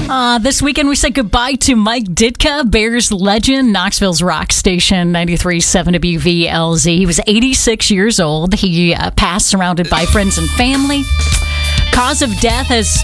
This weekend, we say goodbye to Mike Ditka, Bears legend, Knoxville's rock station, 93.7 WVLZ. He was 86 years old. He passed surrounded by friends and family. Cause of death has